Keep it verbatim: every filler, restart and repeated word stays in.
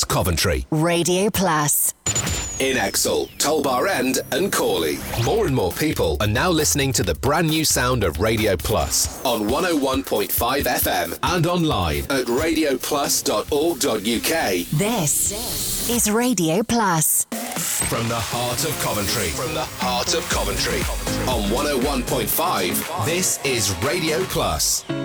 Coventry. Radio Plus. In Exel, Tolbar End and Corley. More and more people are now listening to the brand new sound of Radio Plus on one oh one point five F M and online at radio plus dot org dot U K. This is Radio Plus. From the heart of Coventry. From the heart of Coventry. On one oh one point five, this is Radio Plus.